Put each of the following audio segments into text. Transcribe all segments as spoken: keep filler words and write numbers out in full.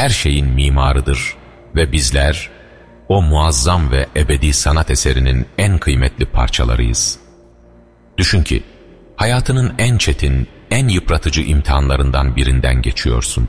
her şeyin mimarıdır ve bizler o muazzam ve ebedi sanat eserinin en kıymetli parçalarıyız. Düşün ki hayatının en çetin, en yıpratıcı imtihanlarından birinden geçiyorsun.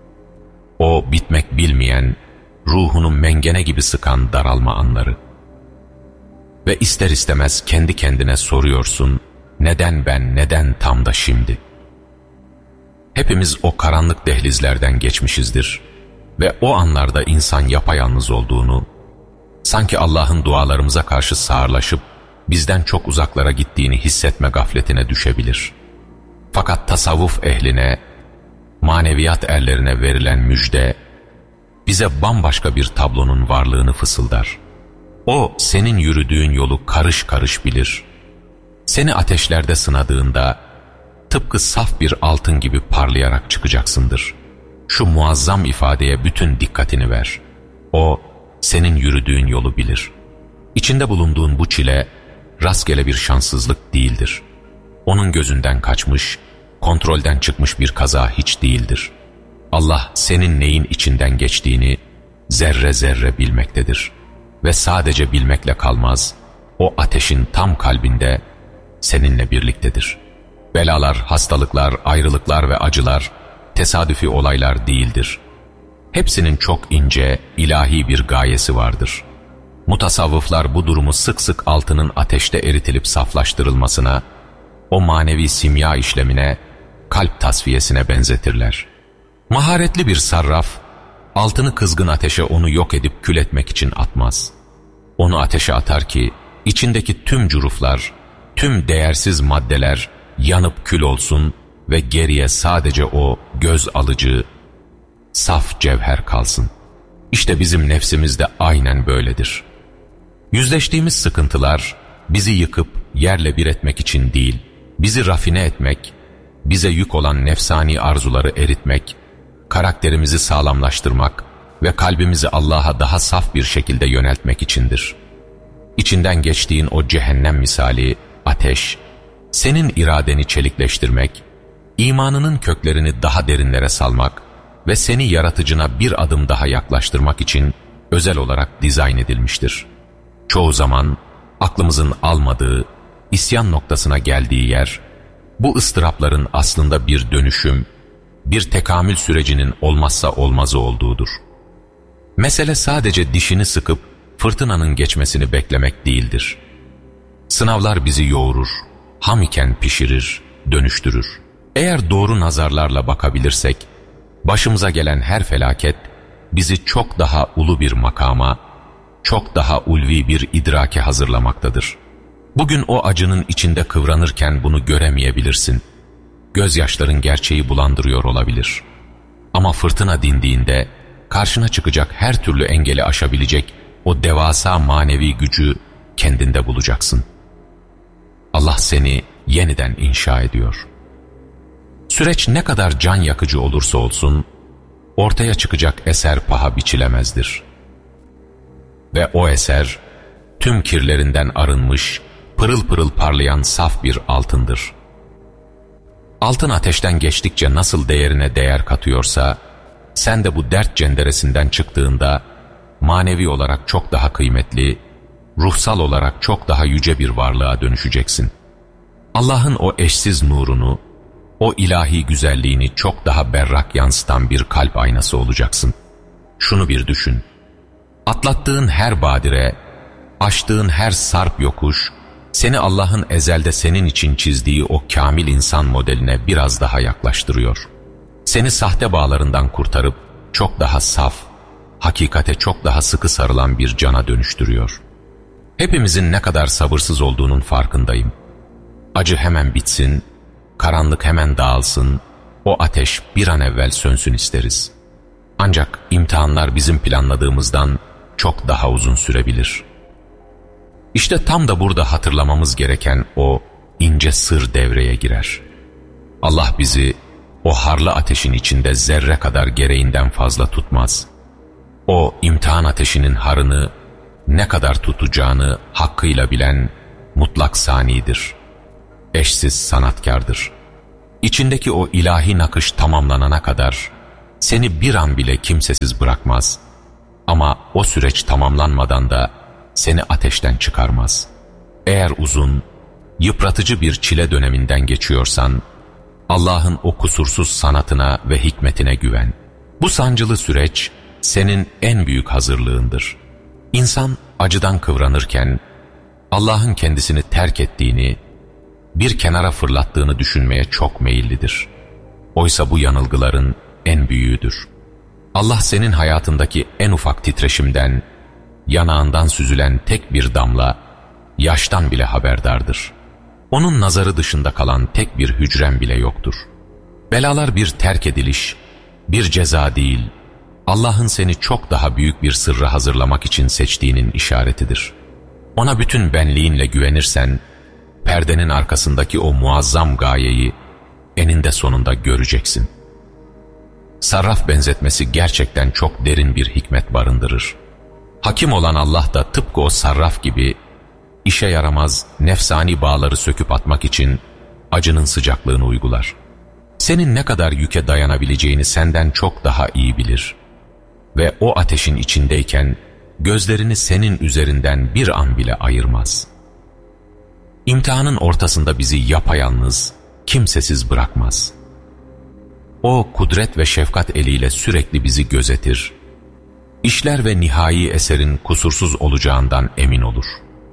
O bitmek bilmeyen, ruhunu mengene gibi sıkan daralma anları. Ve ister istemez kendi kendine soruyorsun, neden ben, neden tam da şimdi? Hepimiz o karanlık dehlizlerden geçmişizdir ve o anlarda insan yapayalnız olduğunu, sanki Allah'ın dualarımıza karşı sağırlaşıp bizden çok uzaklara gittiğini hissetme gafletine düşebilir. Fakat tasavvuf ehline, maneviyat erlerine verilen müjde, bize bambaşka bir tablonun varlığını fısıldar. O, senin yürüdüğün yolu karış karış bilir. Seni ateşlerde sınadığında, tıpkı saf bir altın gibi parlayarak çıkacaksındır. Şu muazzam ifadeye bütün dikkatini ver. O, senin yürüdüğün yolu bilir. İçinde bulunduğun bu çile, rastgele bir şanssızlık değildir. Onun gözünden kaçmış, kontrolden çıkmış bir kaza hiç değildir. Allah senin neyin içinden geçtiğini zerre zerre bilmektedir. Ve sadece bilmekle kalmaz, o ateşin tam kalbinde seninle birliktedir. Belalar, hastalıklar, ayrılıklar ve acılar tesadüfi olaylar değildir. Hepsinin çok ince, ilahi bir gayesi vardır. Mutasavvıflar bu durumu sık sık altının ateşte eritilip saflaştırılmasına, o manevi simya işlemine, kalp tasfiyesine benzetirler. Maharetli bir sarraf, altını kızgın ateşe onu yok edip kül etmek için atmaz. Onu ateşe atar ki, içindeki tüm curuflar, tüm değersiz maddeler yanıp kül olsun ve geriye sadece o göz alıcı, saf cevher kalsın. İşte bizim nefsimiz de aynen böyledir. Yüzleştiğimiz sıkıntılar, bizi yıkıp yerle bir etmek için değil, bizi rafine etmek, bize yük olan nefsani arzuları eritmek, karakterimizi sağlamlaştırmak ve kalbimizi Allah'a daha saf bir şekilde yöneltmek içindir. İçinden geçtiğin o cehennem misali ateş, senin iradeni çelikleştirmek, imanının köklerini daha derinlere salmak ve seni yaratıcına bir adım daha yaklaştırmak için özel olarak dizayn edilmiştir. Çoğu zaman aklımızın almadığı, isyan noktasına geldiği yer, bu ıstırapların aslında bir dönüşüm, bir tekamül sürecinin olmazsa olmazı olduğudur. Mesele sadece dişini sıkıp fırtınanın geçmesini beklemek değildir. Sınavlar bizi yoğurur, ham iken pişirir, dönüştürür. Eğer doğru nazarlarla bakabilirsek, başımıza gelen her felaket bizi çok daha ulu bir makama, çok daha ulvi bir idrake hazırlamaktadır. Bugün o acının içinde kıvranırken bunu göremeyebilirsin. Gözyaşların gerçeği bulandırıyor olabilir. Ama fırtına dindiğinde karşına çıkacak her türlü engeli aşabilecek o devasa manevi gücü kendinde bulacaksın. Allah seni yeniden inşa ediyor. Süreç ne kadar can yakıcı olursa olsun, ortaya çıkacak eser paha biçilemezdir. Ve o eser, tüm kirlerinden arınmış, pırıl pırıl parlayan saf bir altındır. Altın ateşten geçtikçe nasıl değerine değer katıyorsa, sen de bu dert cenderesinden çıktığında, manevi olarak çok daha kıymetli, ruhsal olarak çok daha yüce bir varlığa dönüşeceksin. Allah'ın o eşsiz nurunu, o ilahi güzelliğini çok daha berrak yansıtan bir kalp aynası olacaksın. Şunu bir düşün. Atlattığın her badire, aştığın her sarp yokuş, seni Allah'ın ezelde senin için çizdiği o kamil insan modeline biraz daha yaklaştırıyor. Seni sahte bağlarından kurtarıp çok daha saf, hakikate çok daha sıkı sarılan bir cana dönüştürüyor. Hepimizin ne kadar sabırsız olduğunun farkındayım. Acı hemen bitsin, karanlık hemen dağılsın, o ateş bir an evvel sönsün isteriz. Ancak imtihanlar bizim planladığımızdan çok daha uzun sürebilir. İşte tam da burada hatırlamamız gereken o ince sır devreye girer. Allah bizi o harlı ateşin içinde zerre kadar gereğinden fazla tutmaz. O imtihan ateşinin harını ne kadar tutacağını hakkıyla bilen mutlak sanidir. Eşsiz sanatkardır. İçindeki o ilahi nakış tamamlanana kadar seni bir an bile kimsesiz bırakmaz. Ama o süreç tamamlanmadan da seni ateşten çıkarmaz. Eğer uzun, yıpratıcı bir çile döneminden geçiyorsan, Allah'ın o kusursuz sanatına ve hikmetine güven. Bu sancılı süreç senin en büyük hazırlığındır. İnsan acıdan kıvranırken, Allah'ın kendisini terk ettiğini, bir kenara fırlattığını düşünmeye çok meyillidir. Oysa bu yanılgıların en büyüğüdür. Allah senin hayatındaki en ufak titreşimden, yanağından süzülen tek bir damla, yaştan bile haberdardır. Onun nazarı dışında kalan tek bir hücren bile yoktur. Belalar bir terk ediliş, bir ceza değil, Allah'ın seni çok daha büyük bir sırra hazırlamak için seçtiğinin işaretidir. Ona bütün benliğinle güvenirsen, perdenin arkasındaki o muazzam gayeyi eninde sonunda göreceksin. Sarraf benzetmesi gerçekten çok derin bir hikmet barındırır. Hakim olan Allah da tıpkı o sarraf gibi işe yaramaz nefsani bağları söküp atmak için acının sıcaklığını uygular. Senin ne kadar yüke dayanabileceğini senden çok daha iyi bilir. Ve o ateşin içindeyken gözlerini senin üzerinden bir an bile ayırmaz. İmtihanın ortasında bizi yapayalnız, kimsesiz bırakmaz. O kudret ve şefkat eliyle sürekli bizi gözetir. İşler ve nihai eserin kusursuz olacağından emin olur.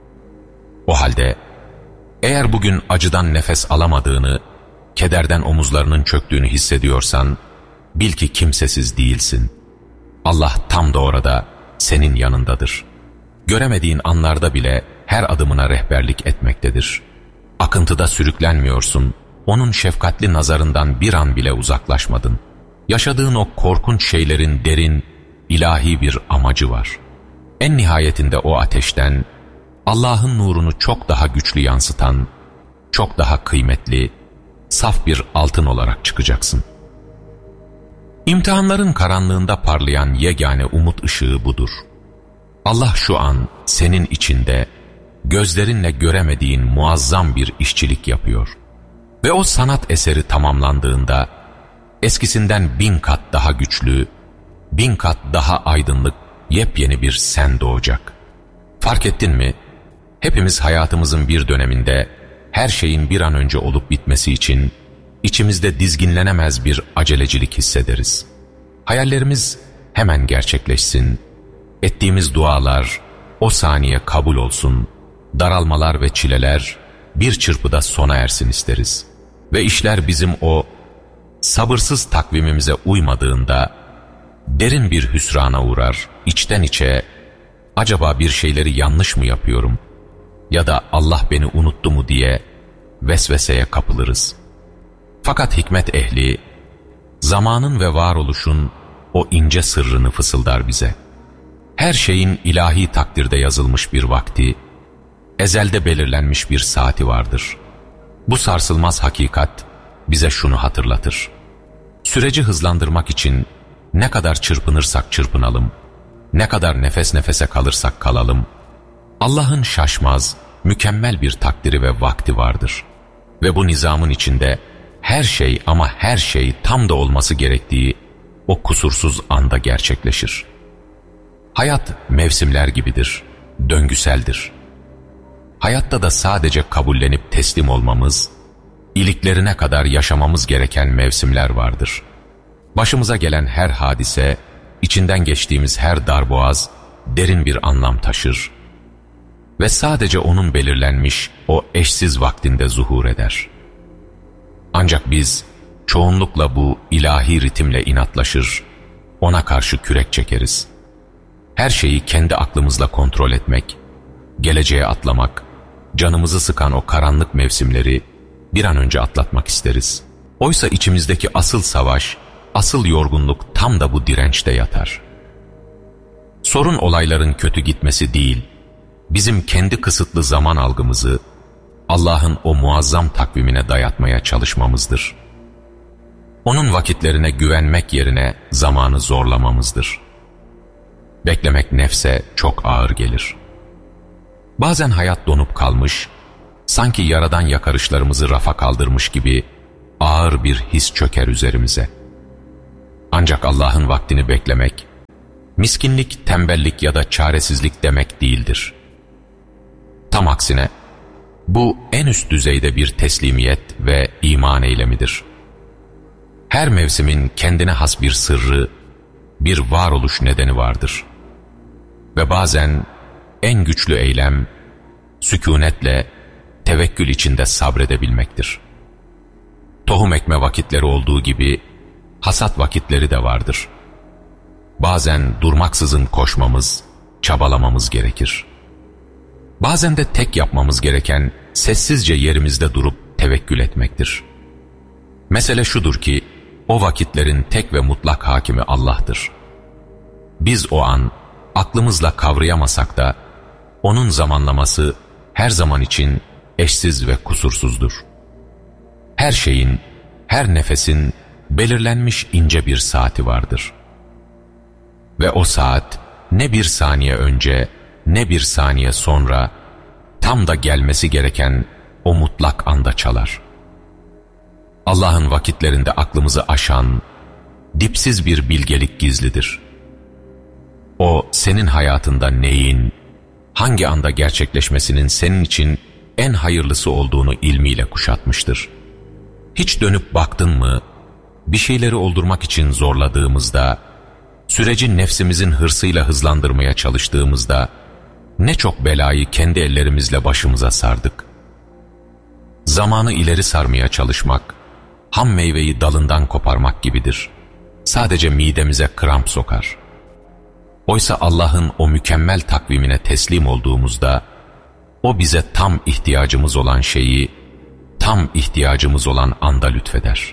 O halde eğer bugün acıdan nefes alamadığını, kederden omuzlarının çöktüğünü hissediyorsan, bil ki kimsesiz değilsin. Allah tam da orada senin yanındadır. Göremediğin anlarda bile her adımına rehberlik etmektedir. Akıntıda sürüklenmiyorsun, onun şefkatli nazarından bir an bile uzaklaşmadın. Yaşadığın o korkunç şeylerin derin, ilahi bir amacı var. En nihayetinde o ateşten, Allah'ın nurunu çok daha güçlü yansıtan, çok daha kıymetli, saf bir altın olarak çıkacaksın. İmtihanların karanlığında parlayan yegane umut ışığı budur. Allah şu an senin içinde, gözlerinle göremediğin muazzam bir işçilik yapıyor. Ve o sanat eseri tamamlandığında, eskisinden bin kat daha güçlü, bin kat daha aydınlık, yepyeni bir sen doğacak. Fark ettin mi? Hepimiz hayatımızın bir döneminde, her şeyin bir an önce olup bitmesi için, içimizde dizginlenemez bir acelecilik hissederiz. Hayallerimiz hemen gerçekleşsin, ettiğimiz dualar o saniye kabul olsun, daralmalar ve çileler bir çırpıda sona ersin isteriz. Ve işler bizim o sabırsız takvimimize uymadığında, derin bir hüsrana uğrar, içten içe, acaba bir şeyleri yanlış mı yapıyorum ya da Allah beni unuttu mu diye vesveseye kapılırız. Fakat hikmet ehli, zamanın ve varoluşun o ince sırrını fısıldar bize. Her şeyin ilahi takdirde yazılmış bir vakti, ezelde belirlenmiş bir saati vardır. Bu sarsılmaz hakikat bize şunu hatırlatır. Süreci hızlandırmak için ne kadar çırpınırsak çırpınalım, ne kadar nefes nefese kalırsak kalalım, Allah'ın şaşmaz, mükemmel bir takdiri ve vakti vardır. Ve bu nizamın içinde her şey ama her şey tam da olması gerektiği o kusursuz anda gerçekleşir. Hayat mevsimler gibidir, döngüseldir. Hayatta da sadece kabullenip teslim olmamız, iliklerine kadar yaşamamız gereken mevsimler vardır. Başımıza gelen her hadise, içinden geçtiğimiz her darboğaz derin bir anlam taşır ve sadece onun belirlenmiş o eşsiz vaktinde zuhur eder. Ancak biz çoğunlukla bu ilahi ritimle inatlaşır, ona karşı kürek çekeriz. Her şeyi kendi aklımızla kontrol etmek, geleceğe atlamak, canımızı sıkan o karanlık mevsimleri bir an önce atlatmak isteriz. Oysa içimizdeki asıl savaş, asıl yorgunluk tam da bu dirençte yatar. Sorun olayların kötü gitmesi değil, bizim kendi kısıtlı zaman algımızı Allah'ın o muazzam takvimine dayatmaya çalışmamızdır. Onun vakitlerine güvenmek yerine zamanı zorlamamızdır. Beklemek nefse çok ağır gelir. Bazen hayat donup kalmış, sanki yaradan yakarışlarımızı rafa kaldırmış gibi ağır bir his çöker üzerimize. Ancak Allah'ın vaktini beklemek, miskinlik, tembellik ya da çaresizlik demek değildir. Tam aksine, bu en üst düzeyde bir teslimiyet ve iman eylemidir. Her mevsimin kendine has bir sırrı, bir varoluş nedeni vardır. Ve bazen en güçlü eylem, sükûnetle, tevekkül içinde sabredebilmektir. Tohum ekme vakitleri olduğu gibi, hasat vakitleri de vardır. Bazen durmaksızın koşmamız, çabalamamız gerekir. Bazen de tek yapmamız gereken, sessizce yerimizde durup tevekkül etmektir. Mesele şudur ki, o vakitlerin tek ve mutlak hakimi Allah'tır. Biz o an, aklımızla kavrayamasak da, O'nun zamanlaması her zaman için eşsiz ve kusursuzdur. Her şeyin, her nefesin belirlenmiş ince bir saati vardır. Ve o saat ne bir saniye önce ne bir saniye sonra tam da gelmesi gereken o mutlak anda çalar. Allah'ın vakitlerinde aklımızı aşan, dipsiz bir bilgelik gizlidir. O senin hayatında neyin, hangi anda gerçekleşmesinin senin için en hayırlısı olduğunu ilmiyle kuşatmıştır. Hiç dönüp baktın mı, bir şeyleri oldurmak için zorladığımızda, süreci nefsimizin hırsıyla hızlandırmaya çalıştığımızda, ne çok belayı kendi ellerimizle başımıza sardık. Zamanı ileri sarmaya çalışmak, ham meyveyi dalından koparmak gibidir. Sadece midemize kramp sokar. Oysa Allah'ın o mükemmel takvimine teslim olduğumuzda, O bize tam ihtiyacımız olan şeyi, tam ihtiyacımız olan anda lütfeder.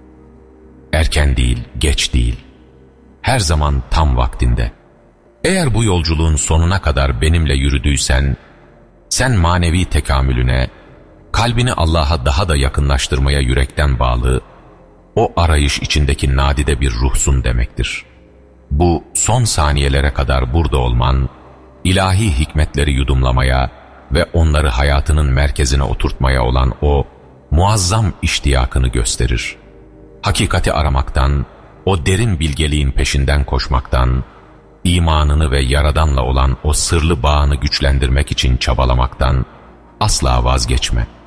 Erken değil, geç değil. Her zaman tam vaktinde. Eğer bu yolculuğun sonuna kadar benimle yürüdüysen, sen manevi tekamülüne, kalbini Allah'a daha da yakınlaştırmaya yürekten bağlı, o arayış içindeki nadide bir ruhsun demektir. Bu son saniyelere kadar burada olman, ilahi hikmetleri yudumlamaya ve onları hayatının merkezine oturtmaya olan o muazzam iştiyakını gösterir. Hakikati aramaktan, o derin bilgeliğin peşinden koşmaktan, imanını ve Yaradan'la olan o sırlı bağını güçlendirmek için çabalamaktan asla vazgeçme.